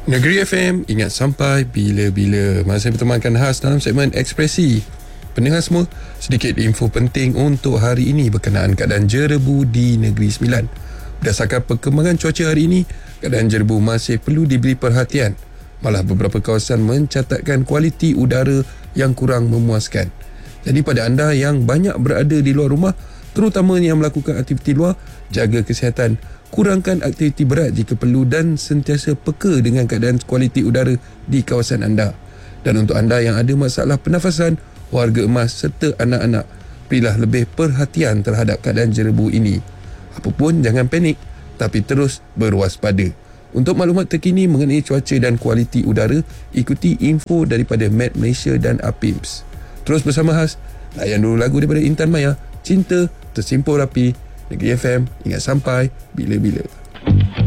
Negeri FM, ingat sampai bila-bila. Masa saya bertemankan khas dalam segmen Ekspresi. Pendengar semua, sedikit info penting untuk hari ini berkenaan keadaan jerebu di Negeri Sembilan. Berdasarkan perkembangan cuaca hari ini, keadaan jerebu masih perlu diberi perhatian. Malah beberapa kawasan mencatatkan kualiti udara yang kurang memuaskan. Jadi pada anda yang banyak berada di luar rumah, terutama yang melakukan aktiviti luar, jaga kesihatan. Kurangkan aktiviti berat jika perlu dan sentiasa peka dengan keadaan kualiti udara di kawasan anda. Dan untuk anda yang ada masalah pernafasan, warga emas serta anak-anak, berilah lebih perhatian terhadap keadaan jerebu ini. Apapun, jangan panik, tapi terus berwaspada. Untuk maklumat terkini mengenai cuaca dan kualiti udara, ikuti info daripada Met Malaysia dan APIMS. Terus bersama khas, layan dulu lagu daripada Intan Maya, Cinta Tersimpul Rapi. Negeri FM, ingat sampai bila-bila.